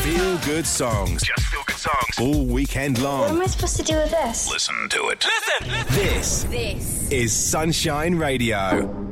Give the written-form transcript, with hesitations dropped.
Feel good songs. Just feel good songs. All weekend long. What am I supposed to do with this? Listen to it. Listen! This is Sunshine Radio.